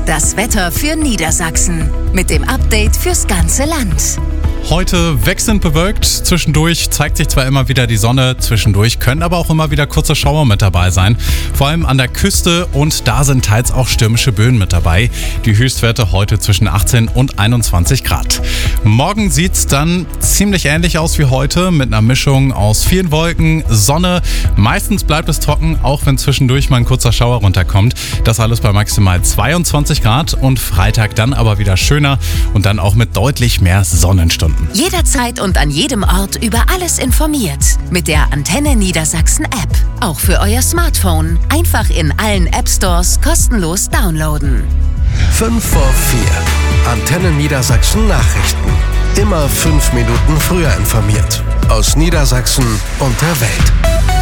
Das Wetter für Niedersachsen mit dem Update fürs ganze Land. Heute wechselnd bewölkt, zwischendurch zeigt sich zwar immer wieder die Sonne, zwischendurch können aber auch immer wieder kurze Schauer mit dabei sein. Vor allem an der Küste und da sind teils auch stürmische Böen mit dabei. Die Höchstwerte heute zwischen 18 und 21 Grad. Morgen sieht's dann ziemlich ähnlich aus wie heute mit einer Mischung aus vielen Wolken, Sonne. Meistens bleibt es trocken, auch wenn zwischendurch mal ein kurzer Schauer runterkommt. Das alles bei maximal 22 Grad und Freitag dann aber wieder schöner und dann auch mit deutlich mehr Sonnenstunden. Jederzeit und an jedem Ort über alles informiert. Mit der Antenne Niedersachsen App. Auch für euer Smartphone. Einfach in allen App Stores kostenlos downloaden. 5 vor 4. Antenne Niedersachsen Nachrichten. Immer 5 Minuten früher informiert. Aus Niedersachsen und der Welt.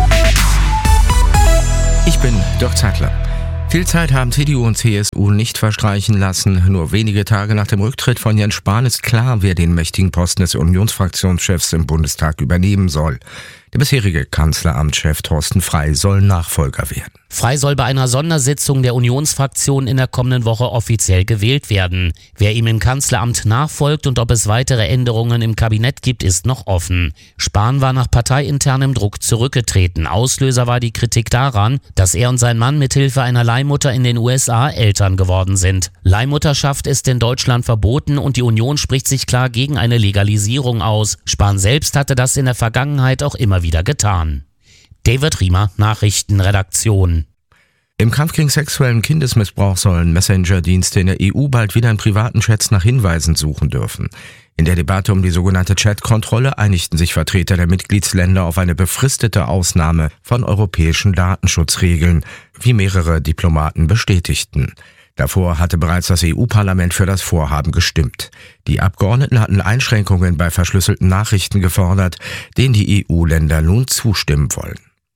Ich bin Dirk Zeitler. Viel Zeit haben CDU und CSU nicht verstreichen lassen. Nur wenige Tage nach dem Rücktritt von Jens Spahn ist klar, wer den mächtigen Posten des Unionsfraktionschefs im Bundestag übernehmen soll. Der bisherige Kanzleramtschef Thorsten Frey soll Nachfolger werden. Frey soll bei einer Sondersitzung der Unionsfraktion in der kommenden Woche offiziell gewählt werden. Wer ihm im Kanzleramt nachfolgt und ob es weitere Änderungen im Kabinett gibt, ist noch offen. Spahn war nach parteiinternem Druck zurückgetreten. Auslöser war die Kritik daran, dass er und sein Mann mithilfe einer Leihmutter in den USA Eltern geworden sind. Leihmutterschaft ist in Deutschland verboten und die Union spricht sich klar gegen eine Legalisierung aus. Spahn selbst hatte das in der Vergangenheit auch immer wieder getan. David Riemer, Nachrichtenredaktion. Im Kampf gegen sexuellen Kindesmissbrauch sollen Messenger-Dienste in der EU bald wieder in privaten Chats nach Hinweisen suchen dürfen. In der Debatte um die sogenannte Chat-Kontrolle einigten sich Vertreter der Mitgliedsländer auf eine befristete Ausnahme von europäischen Datenschutzregeln, wie mehrere Diplomaten bestätigten. Davor hatte bereits das EU-Parlament für das Vorhaben gestimmt. Die Abgeordneten hatten Einschränkungen bei verschlüsselten Nachrichten gefordert, denen die EU-Länder nun zustimmen wollen.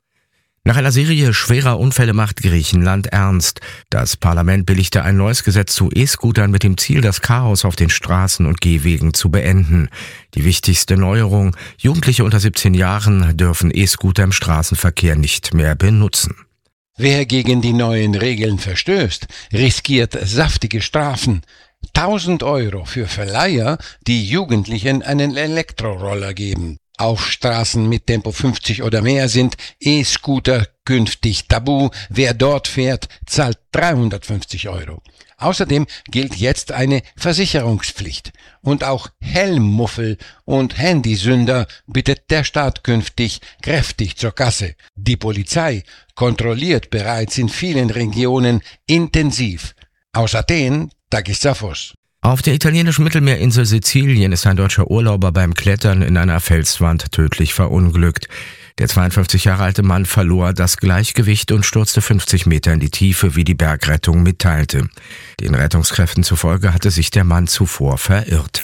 Nach einer Serie schwerer Unfälle macht Griechenland ernst. Das Parlament billigte ein neues Gesetz zu E-Scootern mit dem Ziel, das Chaos auf den Straßen und Gehwegen zu beenden. Die wichtigste Neuerung: Jugendliche unter 17 Jahren dürfen E-Scooter im Straßenverkehr nicht mehr benutzen. Wer gegen die neuen Regeln verstößt, riskiert saftige Strafen. 1.000 € für Verleiher, die Jugendlichen einen Elektroroller geben. Auf Straßen mit Tempo 50 oder mehr sind E-Scooter künftig tabu. Wer dort fährt, zahlt 350 €. Außerdem gilt jetzt eine Versicherungspflicht. Und auch Helmmuffel und Handysünder bittet der Staat künftig kräftig zur Kasse. Die Polizei kontrolliert bereits in vielen Regionen intensiv. Aus Athen, Takis Zaphos. Auf der italienischen Mittelmeerinsel Sizilien ist ein deutscher Urlauber beim Klettern in einer Felswand tödlich verunglückt. Der 52 Jahre alte Mann verlor das Gleichgewicht und stürzte 50 Meter in die Tiefe, wie die Bergrettung mitteilte. Den Rettungskräften zufolge hatte sich der Mann zuvor verirrt.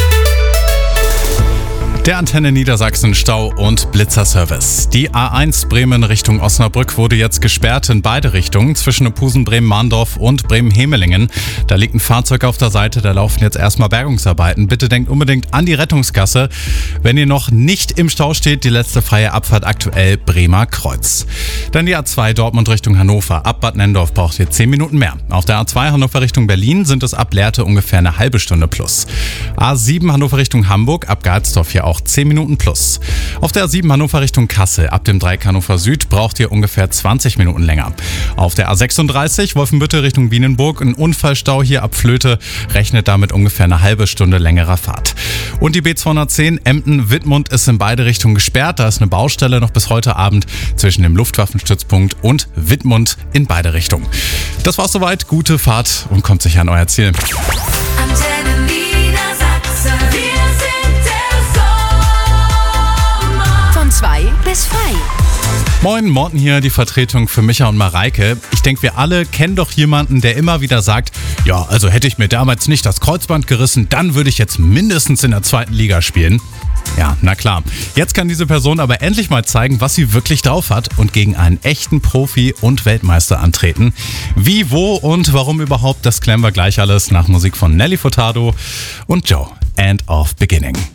Der Antenne Niedersachsen Stau- und Blitzerservice. Die A1 Bremen Richtung Osnabrück wurde jetzt gesperrt in beide Richtungen zwischen Opusen, Bremen-Mahndorf und Bremen-Hemelingen. Da liegt ein Fahrzeug auf der Seite, da laufen jetzt erstmal Bergungsarbeiten. Bitte denkt unbedingt an die Rettungsgasse. Wenn ihr noch nicht im Stau steht, die letzte freie Abfahrt aktuell Bremer Kreuz. Dann die A2 Dortmund Richtung Hannover. Ab Bad Nennendorf braucht ihr 10 Minuten mehr. Auf der A2 Hannover Richtung Berlin sind es ab Lehrte ungefähr eine halbe Stunde plus. A7 Hannover Richtung Hamburg, ab Galsdorf hier auch 10 Minuten plus. Auf der A7 Hannover Richtung Kassel, ab dem Dreieck Hannover Süd braucht ihr ungefähr 20 Minuten länger. Auf der A36 Wolfenbüttel Richtung Wienenburg, ein Unfallstau hier ab Flöte, rechnet damit ungefähr eine halbe Stunde längerer Fahrt. Und die B210 Emden-Wittmund ist in beide Richtungen gesperrt. Da ist eine Baustelle noch bis heute Abend zwischen dem Luftwaffenstützpunkt und Wittmund in beide Richtungen. Das war's soweit. Gute Fahrt und kommt sicher an euer Ziel. Antenne Niedersachsen. Wir sind der Sommer. Von 2 bis frei. Moin, Morten hier, die Vertretung für Micha und Mareike. Ich denke, wir alle kennen doch jemanden, der immer wieder sagt, ja, also hätte ich mir damals nicht das Kreuzband gerissen, dann würde ich jetzt mindestens in der 2. Liga spielen. Ja, na klar. Jetzt kann diese Person aber endlich mal zeigen, was sie wirklich drauf hat und gegen einen echten Profi und Weltmeister antreten. Wie, wo und warum überhaupt, das klären wir gleich alles nach Musik von Nelly Furtado und Joe, End of Beginning.